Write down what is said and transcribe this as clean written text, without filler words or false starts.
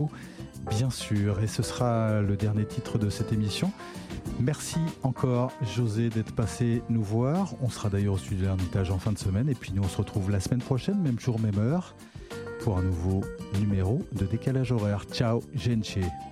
bien sûr, et ce sera le dernier titre de cette émission. Merci encore José d'être passé nous voir. On sera d'ailleurs au studio d'Ermitage en fin de semaine et puis nous on se retrouve la semaine prochaine, même jour, même heure, pour un nouveau numéro de Décalage Horaire. Ciao, gente.